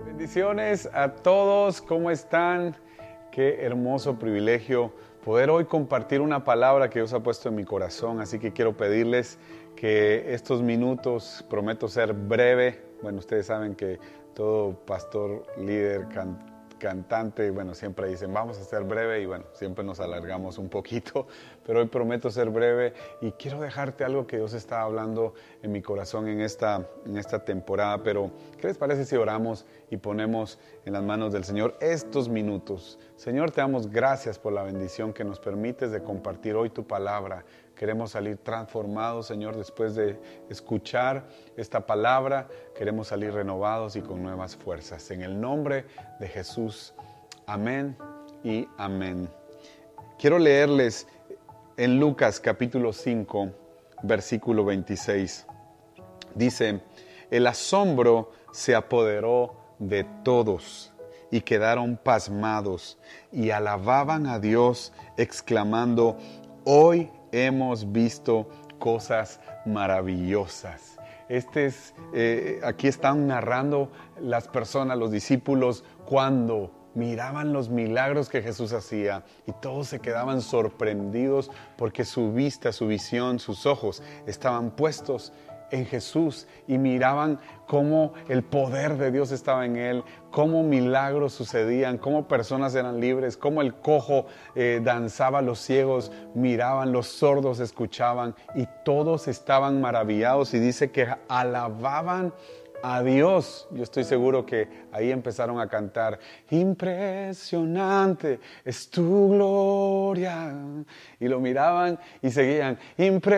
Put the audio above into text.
Bendiciones a todos, ¿cómo están? Qué hermoso privilegio poder hoy compartir una palabra que Dios ha puesto en mi corazón, así que quiero pedirles que estos minutos, prometo ser breve. Bueno, ustedes saben que todo pastor, líder, cantante, bueno, siempre dicen vamos a ser breve y bueno, siempre nos alargamos un poquito, pero hoy prometo ser breve y quiero dejarte algo que Dios está hablando en mi corazón en esta temporada. Pero ¿qué les parece si oramos y ponemos en las manos del Señor estos minutos? Señor, te damos gracias por la bendición que nos permites de compartir hoy tu palabra. Queremos salir transformados, Señor, después de escuchar esta palabra. Queremos salir renovados y con nuevas fuerzas. En el nombre de Jesús, amén y amén. Quiero leerles en Lucas capítulo 5, versículo 26. Dice: el asombro se apoderó de todos y quedaron pasmados y alababan a Dios exclamando: hoy hemos visto cosas maravillosas. Aquí están narrando las personas, los discípulos, cuando miraban los milagros que Jesús hacía y todos se quedaban sorprendidos porque su vista, su visión, sus ojos estaban puestos en Jesús y miraban cómo el poder de Dios estaba en Él, cómo milagros sucedían, cómo personas eran libres, cómo el cojo danzaba, los ciegos miraban, los sordos escuchaban y todos estaban maravillados, y dice que alababan a Dios. Yo estoy seguro que ahí empezaron a cantar: impresionante es tu gloria, y lo miraban y seguían: impresionante